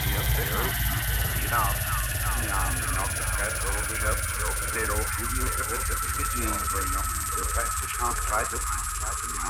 Pero ja, det er dog hyggelig, at vi kan sige, for praktisch har rejset